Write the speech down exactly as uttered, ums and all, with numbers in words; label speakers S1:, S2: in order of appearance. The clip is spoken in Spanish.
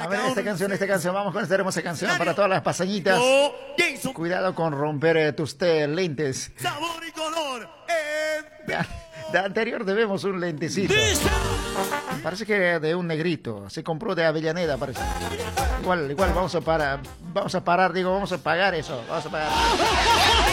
S1: A ver, esta canción, esta canción, vamos con esta hermosa canción para todas las pasañitas. Cuidado con romper eh, tus te- lentes.
S2: Sabor y color.
S1: De, de anterior debemos un lentecito. Parece que de un negrito. Se compró de Avellaneda, parece. Igual, igual vamos a parar, vamos a parar, digo, vamos a pagar eso. Vamos a pagar.